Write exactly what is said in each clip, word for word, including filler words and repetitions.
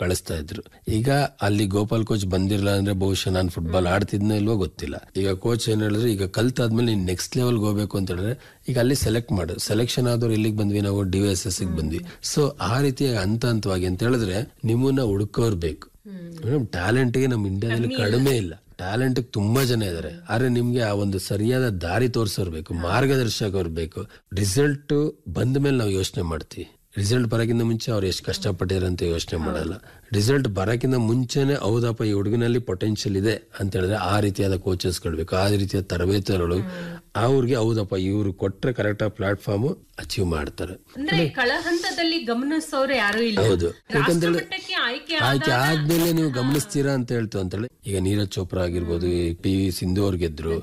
ಕಳಿಸ್ತಾ ಇದ್ರು. ಈಗ ಅಲ್ಲಿ ಗೋಪಾಲ್ ಕೋಚ್ ಬಂದಿರಲ್ಲ ಅಂದ್ರೆ ಬಹುಶಃ ನಾನು ಫುಟ್ಬಾಲ್ ಆಡ್ತಿದ್ನೋ ಇಲ್ವೋ ಗೊತ್ತಿಲ್ಲ. ಈಗ ಕೋಚ್ ಏನ್ ಹೇಳಿದ್ರೆ, ಈಗ ಕಲ್ತಾದ್ಮೇಲೆ ನೀನ್ ನೆಕ್ಸ್ಟ್ ಲೆವೆಲ್ ಹೋಗ್ಬೇಕು ಅಂತ ಹೇಳಿದ್ರೆ ಈಗ ಅಲ್ಲಿ ಸೆಲೆಕ್ಟ್ ಮಾಡು. ಸೆಲೆಕ್ಷನ್ ಆದವ್ರು ಎಲ್ಲಿಗೆ ಬಂದ್ವಿ, ನಾವು ಡಿ ಎಸ್ ಎಸ್ ಬಂದ್ವಿ. ಸೊ ಆ ರೀತಿ ಹಂತ ಹಂತವಾಗಿ ಅಂತ ಹೇಳಿದ್ರೆ ನಿಮ್ಮನ್ನ ಹುಡುಕೋರ್ ಬೇಕು. ಮೇಡಮ್ ಟ್ಯಾಲೆಂಟ್ ಗೆ ನಮ್ ಇಂಡಿಯಾದಲ್ಲಿ ಕಡಿಮೆ ಇಲ್ಲ, ಟ್ಯಾಲೆಂಟ್ ತುಂಬಾ ಜನ ಇದಾರೆ. ಆದ್ರೆ ನಿಮ್ಗೆ ಆ ಒಂದು ಸರಿಯಾದ ದಾರಿ ತೋರ್ಸೋರ್ ಬೇಕು, ಮಾರ್ಗದರ್ಶಕರು ಬೇಕು. ರಿಸಲ್ಟ್ ಬಂದ ಮೇಲೆ ನಾವು ಯೋಚನೆ ಮಾಡ್ತೀವಿ. ರಿಸಲ್ಟ್ ಬರಕ್ಕಿಂತ ಮುಂಚೆ ಅವ್ರು ಎಷ್ಟು ಕಷ್ಟಪಟ್ಟಿದ್ದಾರೆ ಅಂತ ಯೋಚನೆ ಮಾಡಲ್ಲ. ರಿಸಲ್ಟ್ ಬರಕ್ಕಿಂತ ಮುಂಚೆನೆ ಹೌದಪ್ಪ ಈ ಹುಡುಗನಲ್ಲಿ ಪೊಟೆನ್ಶಿಯಲ್ ಇದೆ ಅಂತ ಹೇಳಿದ್ರೆ ಆ ರೀತಿಯಾದ ಕೋಚಸ್ ಬೇಕು, ಆ ರೀತಿಯ ತರಬೇತಿಗಳು ಅವ್ರಿಗೆ ಹೌದಪ್ಪ ಇವ್ರು ಕೊಟ್ರೆ ಕರೆಕ್ಟ್ ಆಗಿ ಪ್ಲಾಟ್ಫಾರ್ಮ್ ಅಚೀವ್ ಮಾಡ್ತಾರೆ. ಹಂತದಲ್ಲಿ ಗಮನಿಸೋರು ಯಾರು ಇಲ್ಲ. ಹೌದು, ಯಾಕಂದ್ರೆ ಆಯ್ಕೆ ಆದ್ಮೇಲೆ ನೀವು ಗಮನಿಸ್ತೀರಾ ಅಂತ ಹೇಳ್ತು ಅಂತ ಹೇಳಿ. ಈಗ ನೀರಜ್ ಚೋಪ್ರಾ ಆಗಿರ್ಬೋದು, ಪಿ ವಿ ಸಿಂಧು ಅವ್ರು ಗೆದ್ರು.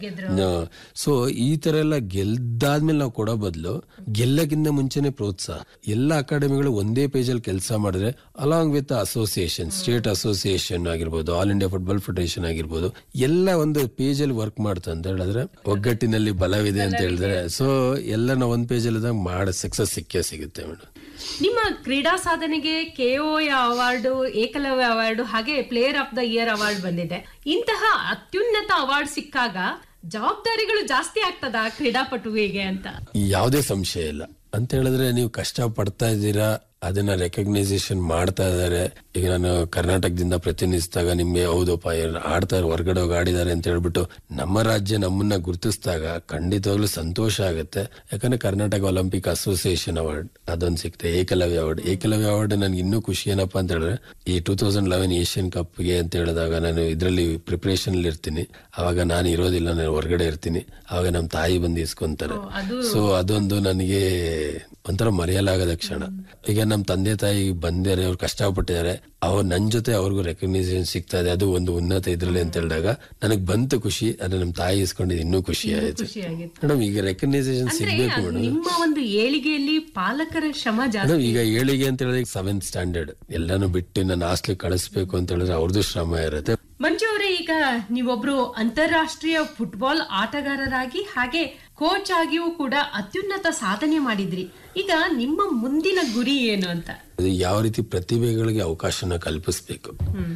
ಸೊ ಈ ತರ ಎಲ್ಲ ಗೆದ್ದಾದ್ಮೇಲೆ ನಾವು ಕೊಡೋ ಬದಲು ಗೆಲ್ಲಕ್ಕಿಂತ ಮುಂಚೆನೆ ಪ್ರೋತ್ಸಾಹ. ಎಲ್ಲ ಅಕಾಡೆಮಿಗಳು ಒಂದೇ ಪೇಜ್ ಅಲ್ಲಿ ಕೆಲಸ ಮಾಡಿದ್ರೆ along with association, state association ಆಗಿರ್ಬೋದು, ಆಲ್ ಇಂಡಿಯಾ ಫುಟ್ಬಾಲ್ ಫೆಡರೇಷನ್ ಆಗಿರ್ಬೋದು, ಎಲ್ಲ ಒಂದು ಪೇಜ್ ಅಲ್ಲಿ ವರ್ಕ್ ಮಾಡ್ತಾ ಅಂತ ಹೇಳಿದ್ರೆ ಒಗ್ಗಟ್ಟಿನಲ್ಲಿ ಬಲವಿದೆ ಅಂತ ಹೇಳಿದ್ರೆ ಸೊ ಎಲ್ಲ ನಾವು ಒಂದ್ ಪೇಜ್ ಅಲ್ಲಿ ಮಾಡ ಸಕ್ಸಸ್ ಸಿಕ್ಕೇ ಸಿಗುತ್ತೆ ಮೇಡಮ್. ನಿಮ್ಮ ಕ್ರೀಡಾ ಸಾಧನೆಗೆ ಕೆಒ ಅವಾರ್ಡ್, ಏಕಲವ್ಯ ಅವಾರ್ಡ್, ಹಾಗೆ player of the year award ಬಂದಿದೆ. ಇಂತಹ ಅತ್ಯುನ್ನತ ಅವಾರ್ಡ್ ಸಿಕ್ಕಾಗ ಜವಾಬ್ದಾರಿಗಳು ಜಾಸ್ತಿ ಆಗ್ತದ ಕ್ರೀಡಾಪಟುವಿಗೆ ಅಂತ? ಯಾವುದೇ ಸಂಶಯ ಇಲ್ಲ. ಅಂತ ಹೇಳಿದ್ರೆ ನೀವು ಕಷ್ಟ ಪಡ್ತಾ ಇದ್ದೀರಾ, ಅದನ್ನ ರೆಕಗ್ನೈಸೇಷನ್ ಮಾಡ್ತಾ ಇದಾರೆ. ಈಗ ನಾನು ಕರ್ನಾಟಕದಿಂದ ಪ್ರತಿನಿಧಿಸಿದಾಗ ನಿಮ್ಗೆ ಹೌದಪ್ಪ ಆಡ್ತಾರೆ, ಹೊರಗಡೆ ಹೋಗಿ ಆಡಿದ್ದಾರೆ ಅಂತ ಹೇಳ್ಬಿಟ್ಟು ನಮ್ಮ ರಾಜ್ಯ ನಮ್ಮನ್ನ ಗುರುತಿಸಿದಾಗ ಖಂಡಿತವಾಗ್ಲೂ ಸಂತೋಷ ಆಗುತ್ತೆ. ಯಾಕಂದ್ರೆ ಕರ್ನಾಟಕ ಒಲಿಂಪಿಕ್ ಅಸೋಸಿಯೇಷನ್ ಅವಾರ್ಡ್ ಅದೊಂದು ಸಿಕ್ತೆ, ಏಕಲವ್ಯ ಅವಾರ್ಡ್. ಏಕಲವ್ಯ ಅವಾರ್ಡ್ ನನ್ಗೆ ಇನ್ನೂ ಖುಷಿ ಏನಪ್ಪಾ ಅಂತ ಹೇಳಿದ್ರೆ, ಈ two thousand eleven Asian cup ಗೆ ಅಂತ ಹೇಳಿದಾಗ ನಾನು ಇದ್ರಲ್ಲಿ ಪ್ರಿಪರೇಷನ್ ಅಲ್ಲಿ ಇರ್ತೀನಿ. ಅವಾಗ ನಾನು ಇರೋದಿಲ್ಲ, ನಾನು ಹೊರಗಡೆ ಇರ್ತೀನಿ. ಅವಾಗ ನಮ್ ತಾಯಿ ಬಂದು ಇಸ್ಕೊಂತಾರೆ. ಸೊ ಅದೊಂದು ನನಗೆ ಒಂಥರ ಮರೆಯಲಾಗದ ಕ್ಷಣ. ಈಗ ನಮ್ ತಂದೆ ತಾಯಿ ಬಂದಿದ್ದಾರೆ, ಅವ್ರು ಕಷ್ಟಪಟ್ಟಿದ್ದಾರೆ, ಅವ್ರು ನನ್ ಜೊತೆ ಅವ್ರಿಗೂ ರೆಕಗ್ನೈಸೇಷನ್ ಸಿಗ್ತಾ ಇದೆ, ಅದು ಒಂದು ಉನ್ನತ ಇದ್ರಲ್ಲಿ ಅಂತ ಹೇಳಿದಾಗ ನನಗ್ ಬಂತು ಖುಷಿ. ಅದ್ರ ನಮ್ ತಾಯಿ ಇಸ್ಕೊಂಡಿದ್ದು ಇನ್ನೂ ಖುಷಿ ಆಯ್ತು ಮೇಡಮ್. ಈಗ ರೆಕಗ್ನೈಸೇಷನ್ ಸಿಗ್ಬೇಕು ಮೇಡಮ್. ನಿಮ್ಮ ಒಂದು ಏಳಿಗೆಯಲ್ಲಿ ಪಾಲಕರ ಶ್ರಮ ಜಾಸ್ತಿ. ಈಗ ಏಳಿಗೆ ಅಂತ ಹೇಳಿದ್ರೆ ಸೆವೆಂತ್ ಸ್ಟ್ಯಾಂಡರ್ಡ್ ಎಲ್ಲಾನು ಬಿಟ್ಟು ನನ್ನ ಹಾಸ್ಟೆಲ್ ಕಳಿಸ್ಬೇಕು ಅಂತ ಹೇಳಿದ್ರೆ ಅವ್ರದ್ದು ಶ್ರಮ ಇರುತ್ತೆ. ಮಂಜು ಅವರೇ, ಈಗ ನೀವೊಬ್ರು ಅಂತಾರಾಷ್ಟ್ರೀಯ ಫುಟ್ಬಾಲ್ ಆಟಗಾರರಾಗಿ ಹಾಗೆ ಕೋಚ್ ಆಗಿಯೂ ಕೂಡ ಅತ್ಯುನ್ನತ ಸಾಧನೆ ಮಾಡಿದ್ರಿ. ಈಗ ನಿಮ್ಮ ಮುಂದಿನ ಗುರಿ ಏನು ಅಂತ? ಯಾವ ರೀತಿ ಪ್ರತಿಭೆಗಳಿಗೆ ಅವಕಾಶನ ಕಲ್ಪಿಸ್ಬೇಕು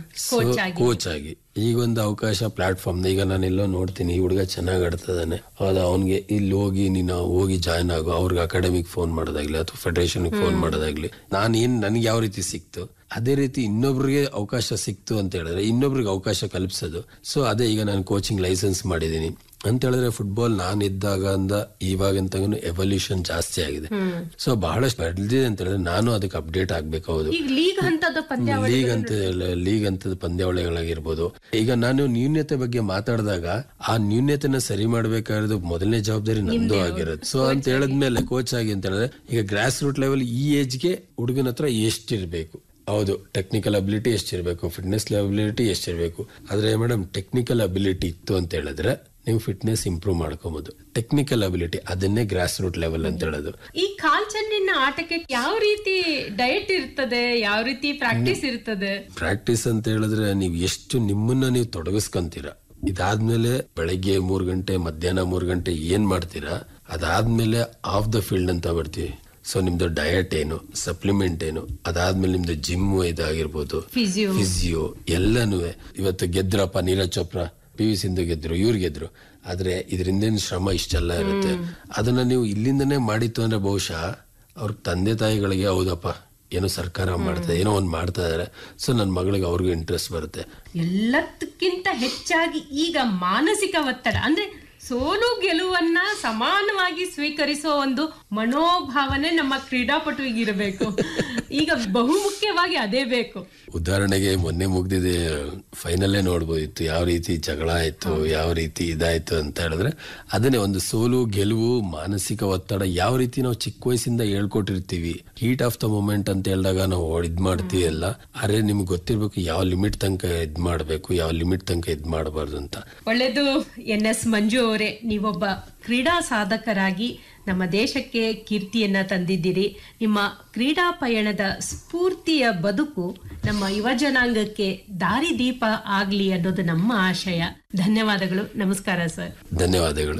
ಕೋಚ್ ಆಗಿ. ಈಗ ಒಂದು ಅವಕಾಶ ಪ್ಲಾಟ್ಫಾರ್ಮ್, ಈಗ ನಾನೆಲ್ಲೋ ನೋಡ್ತೀನಿ ಈ ಹುಡುಗ ಚೆನ್ನಾಗ್ ಆಡ್ತದಾನೆ, ಹೌದಾ, ಅವ್ನಿಗೆ ಇಲ್ಲಿ ಹೋಗಿ ನೀನು ಹೋಗಿ ಜಾಯ್ನ್ ಆಗು. ಅವ್ರಿಗೆ ಅಕಾಡೆಮಿಕ್ ಫೋನ್ ಮಾಡೋದಾಗ್ಲಿ ಅಥವಾ ಫೆಡರೇಷನ್ ಫೋನ್ ಮಾಡೋದಾಗ್ಲಿ, ನಾನು ಏನ್ ನನ್ಗೆ ಯಾವ ರೀತಿ ಸಿಕ್ತು ಅದೇ ರೀತಿ ಇನ್ನೊಬ್ರಿಗೆ ಅವಕಾಶ ಸಿಕ್ತು ಅಂತ ಹೇಳಿದ್ರೆ ಇನ್ನೊಬ್ರಿಗೆ ಅವಕಾಶ ಕಲ್ಪಿಸೋದು. ಸೊ ಅದೇ ಈಗ ನಾನು ಕೋಚಿಂಗ್ ಲೈಸೆನ್ಸ್ ಮಾಡಿದೀನಿ ಅಂತ ಹೇಳಿದ್ರೆ ಫುಟ್ಬಾಲ್ ನಾನ್ ಇದ್ದಾಗ ಅಂದ ಇವಾಗಂತ ಎವಲ್ಯೂಷನ್ ಜಾಸ್ತಿ ಆಗಿದೆ. ಸೊ ಬಹಳಷ್ಟು ಬೆಳೆದಿದೆ ಅಂತ ಹೇಳಿದ್ರೆ ನಾನು ಅದಕ್ಕೆ ಅಪ್ಡೇಟ್ ಆಗ್ಬೇಕು. ಹೌದು, ಲೀಗ್ ಹಂತದ ಲೀಗ್ ಅಂತ ಲೀಗ್ ಹಂತದ ಪಂದ್ಯಾವಳಿಗಳಾಗಿರ್ಬೋದು. ಈಗ ನಾನು ನ್ಯೂನ್ಯತೆ ಬಗ್ಗೆ ಮಾತಾಡಿದಾಗ ಆ ನ್ಯೂನ್ಯತೆನ ಸರಿ ಮಾಡ್ಬೇಕಾಗಿರೋದು ಮೊದಲನೇ ಜವಾಬ್ದಾರಿ ನಂದು ಆಗಿರೋದು. ಸೊ ಅಂತ ಹೇಳಿದ್ಮೇಲೆ ಕೋಚ್ ಆಗಿ ಅಂತ ಹೇಳಿದ್ರೆ ಈಗ ಗ್ರಾಸ್ ರೂಟ್ ಲೆವೆಲ್ ಈ ಏಜ್ಗೆ ಹುಡುಗನ ಹತ್ರ ಎಷ್ಟಿರ್ಬೇಕು, ಹೌದು, ಟೆಕ್ನಿಕಲ್ ಅಬಿಲಿಟಿ ಎಷ್ಟಿರ್ಬೇಕು, ಫಿಟ್ನೆಸ್ ಅಬಿಲಿಟಿ ಎಷ್ಟಿರ್ಬೇಕು. ಆದ್ರೆ ಮೇಡಮ್ ಟೆಕ್ನಿಕಲ್ ಅಬಿಲಿಟಿ ಇತ್ತು ಅಂತ ಹೇಳಿದ್ರೆ ನೀವು ಫಿಟ್ನೆಸ್ ಇಂಪ್ರೂವ್ ಮಾಡ್ಕೋಬಹುದು. ಟೆಕ್ನಿಕಲ್ ಅಬಿಲಿಟಿ ಅದನ್ನೇ ಗ್ರಾಸ್ ರೂಟ್ ಲೆವೆಲ್ ಅಂತ ಹೇಳೋದು. ಈ ಕಾಲ್ ಚೆಂಡಿನ ಆಟಕ್ಕೆ ಯಾವ ರೀತಿ ಡಯಟ್ ಇರ್ತದೆ, ಯಾವ ರೀತಿ ಪ್ರಾಕ್ಟೀಸ್ ಇರ್ತದೆ? ಪ್ರಾಕ್ಟೀಸ್ ಅಂತ ಹೇಳಿದ್ರೆ ನೀವು ಎಷ್ಟು ನಿಮ್ಮನ್ನ ನೀವು ತೊಡಗಿಸ್ಕೊಂತೀರಾ. ಇದಾದ್ಮೇಲೆ ಬೆಳಗ್ಗೆ ಮೂರ್ ಗಂಟೆ ಮಧ್ಯಾಹ್ನ ಮೂರ್ ಗಂಟೆ ಏನ್ ಮಾಡ್ತೀರಾ, ಅದಾದ್ಮೇಲೆ ಆಫ್ ದ ಫೀಲ್ಡ್ ಅಂತ ಬರ್ತೀವಿ. ಸೊ ನಿಮ್ದು ಡಯಟ್ ಏನು, ಸಪ್ಲಿಮೆಂಟ್ ಏನು, ಅದಾದ್ಮೇಲೆ ನಿಮ್ದು ಜಿಮ್ ಇದಾಗಿರ್ಬೋದು, ಫಿಸಿಯೋ ಎಲ್ಲನೂ. ಇವತ್ತು ಗೆದ್ರಪ್ಪ ನೀರಜ್ ಚೋಪ್ರಾ, ಪಿ ವಿ ಸಿಂಧು ಗೆದ್ರು, ಇವ್ರು ಗೆದ್ರು, ಆದ್ರೆ ಇದರಿಂದ ಶ್ರಮ ಇಷ್ಟೆಲ್ಲ ಇರುತ್ತೆ. ಅದನ್ನ ನೀವು ಇಲ್ಲಿಂದನೇ ಮಾಡಿತ್ತು ಅಂದ್ರೆ ಬಹುಶಃ ಅವ್ರ ತಂದೆ ತಾಯಿಗಳಿಗೆ ಹೌದಪ್ಪ ಏನೋ ಸರ್ಕಾರ ಮಾಡ್ತಾ ಏನೋ ಒಂದ್ ಮಾಡ್ತಾ ಇದಾರೆ, ಸೊ ನನ್ ಮಗಳಿಗೆ ಅವ್ರಿಗೂ ಇಂಟ್ರೆಸ್ಟ್ ಬರುತ್ತೆ. ಎಲ್ಲದಕ್ಕಿಂತ ಹೆಚ್ಚಾಗಿ ಈಗ ಮಾನಸಿಕ ಒತ್ತಡ ಅಂದ್ರೆ ಸೋಲು ಗೆಲುವನ್ನ ಸಮಾನವಾಗಿ ಸ್ವೀಕರಿಸೋ ಒಂದು ಮನೋಭಾವನೆ ನಮ್ಮ ಕ್ರೀಡಾಪಟುವಿಗೆ ಇರಬೇಕು. ಈಗ ಬಹುಮುಖ್ಯವಾಗಿ ಅದೇ ಬೇಕು. ಉದಾಹರಣೆಗೆ ಮೊನ್ನೆ ಮುಗ್ದಿದೆ ಫೈನಲ್ಲೇ ನೋಡ್ಬೋದಿತ್ತು ಯಾವ ರೀತಿ ಜಗಳ ಆಯ್ತು, ಯಾವ ರೀತಿ ಇದಾಯ್ತು ಅಂತ ಹೇಳಿದ್ರೆ ಅದನ್ನೇ ಒಂದು ಸೋಲು ಗೆಲುವು ಮಾನಸಿಕ ಒತ್ತಡ ಯಾವ ರೀತಿ ನಾವು ಚಿಕ್ಕ ವಯಸ್ಸಿಂದ ಹೇಳ್ಕೊಟ್ಟಿರ್ತೀವಿ. ಹೀಟ್ ಆಫ್ ದ ಮೂಮೆಂಟ್ ಅಂತ ಹೇಳಿದಾಗ ನಾವು ಇದ್ ಮಾಡ್ತೀವಿ ಎಲ್ಲ. ಅರೆ ನಿಮ್ಗೆ ಗೊತ್ತಿರ್ಬೇಕು ಯಾವ ಲಿಮಿಟ್ ತನಕ ಇದ್ ಮಾಡ್ಬೇಕು, ಯಾವ ಲಿಮಿಟ್ ತನಕ ಇದ್ ಮಾಡಬಾರ್ದು ಅಂತ. ಒಳ್ಳೇದು ಎನ್ ಎಸ್ ಮಂಜು ಅವರೇ, ನೀವೊಬ್ಬ ಕ್ರೀಡಾ ಸಾಧಕರಾಗಿ ನಮ್ಮ ದೇಶಕ್ಕೆ ಕೀರ್ತಿಯನ್ನ ತಂದಿದ್ದೀರಿ. ನಿಮ್ಮ ಕ್ರೀಡಾ ಪಯಣದ ಸ್ಫೂರ್ತಿಯ ಬದುಕು ನಮ್ಮ ಯುವ ಜನಾಂಗಕ್ಕೆ ದಾರಿದೀಪ ಆಗ್ಲಿ ಅನ್ನೋದು ನಮ್ಮ ಆಶಯ. ಧನ್ಯವಾದಗಳು. ನಮಸ್ಕಾರ ಸರ್. ಧನ್ಯವಾದಗಳು.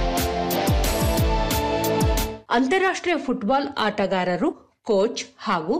ಅಂತಾರಾಷ್ಟ್ರೀಯ ಫುಟ್ಬಾಲ್ ಆಟಗಾರರು, ಕೋಚ್ ಹಾಗೂ